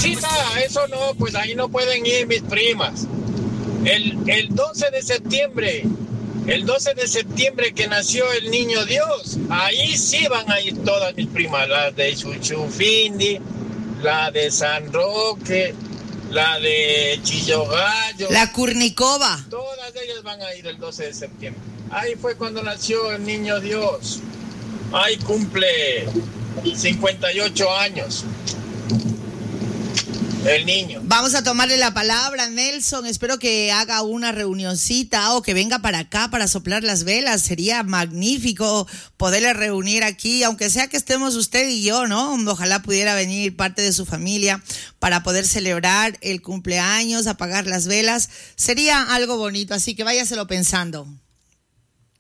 Teresita, eso no, pues ahí no pueden ir mis primas. El 12 de septiembre, el 12 de septiembre que nació el niño Dios, ahí sí van a ir todas mis primas, las de Chuchufindi, la de San Roque, la de Chillogallo. La Curnicova. Todas ellas van a ir el 12 de septiembre. Ahí fue cuando nació el niño Dios. Ahí cumple 58 años. El niño. Vamos a tomarle la palabra, Nelson. Espero que haga una reunioncita o que venga para acá para soplar las velas. Sería magnífico poderle reunir aquí, aunque sea que estemos usted y yo, ¿no? Ojalá pudiera venir parte de su familia para poder celebrar el cumpleaños, apagar las velas. Sería algo bonito, así que váyaselo pensando.